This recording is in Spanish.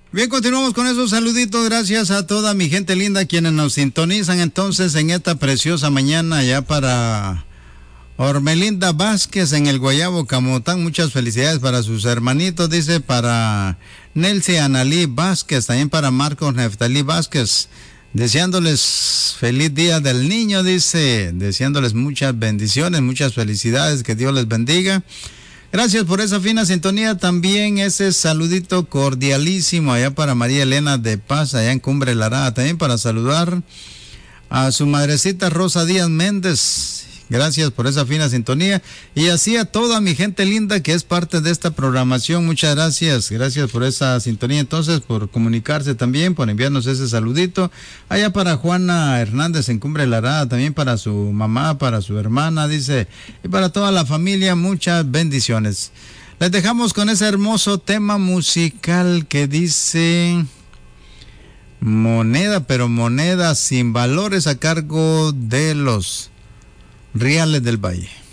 Bien, continuamos con esos saluditos. Gracias a toda mi gente linda quienes nos sintonizan entonces en esta preciosa mañana ya para Ormelinda Vázquez en el Guayabo Camotán. Muchas felicidades para sus hermanitos, dice, para Nelcy Analí Vázquez, también para Marcos Neftalí Vázquez. Deseándoles feliz día del niño, dice, deseándoles muchas bendiciones, muchas felicidades, que Dios les bendiga. Gracias por esa fina sintonía. También ese saludito cordialísimo allá para María Elena de Paz, allá en Cumbre Larada. También para saludar a su madrecita Rosa Díaz Méndez. Gracias por esa fina sintonía. Y así a toda mi gente linda que es parte de esta programación. Muchas gracias. Gracias por esa sintonía. Entonces, por comunicarse también, por enviarnos ese saludito. Allá para Juana Hernández en Cumbre Larada. También para su mamá, para su hermana, dice. Y para toda la familia, muchas bendiciones. Les dejamos con ese hermoso tema musical que dice... Moneda, pero moneda sin valores, a cargo de los Reales del Valle.